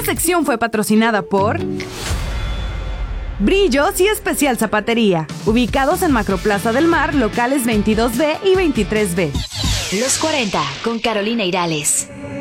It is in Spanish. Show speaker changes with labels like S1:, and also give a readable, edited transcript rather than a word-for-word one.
S1: sección fue patrocinada por Brillos y Especial Zapatería, ubicados en Macroplaza del Mar, locales 22B y 23B.
S2: Los 40 con Carolina Irales.